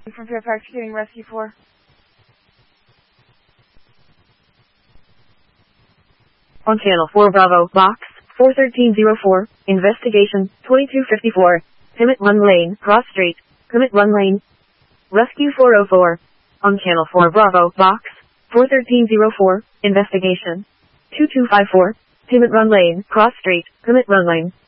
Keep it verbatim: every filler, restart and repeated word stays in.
From Fairfax getting rescue for. On Channel four Bravo, Box four thirteen oh four, Investigation twenty-two fifty-four, Plymouth Run Lane, Cross Street, Plymouth Run Lane. Rescue four oh four. On Channel four Bravo, Box four thirteen oh four, Investigation two two five four, Plymouth Run Lane, Cross Street, Plymouth Run Lane.